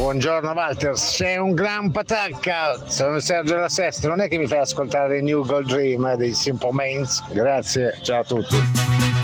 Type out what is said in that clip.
Buongiorno Walter, sei un gran patacca. Sono Sergio della Sesta, non è che mi fai ascoltare New Gold Dream dei Simple Minds? Grazie, ciao a tutti.